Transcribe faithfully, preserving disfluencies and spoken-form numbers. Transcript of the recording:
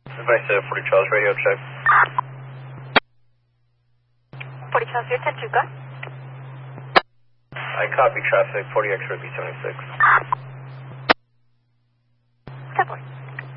Advice to forty Charles, radio check. forty Charles, you're ten two, go. I copy traffic, forty X-ray B seventy-six.